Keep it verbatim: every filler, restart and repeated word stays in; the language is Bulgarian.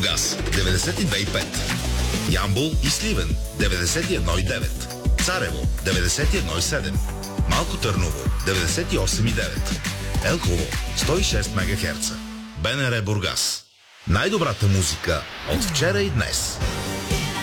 Бургас деветдесет и две и пет, Ямбол и Сливен деветдесет и едно и девет, Царево деветдесет и едно и седем, Малко Търново деветдесет и осем и девет, Елхово сто и шест мегахерца. БНР Бургас. Най-добрата музика от вчера и днес.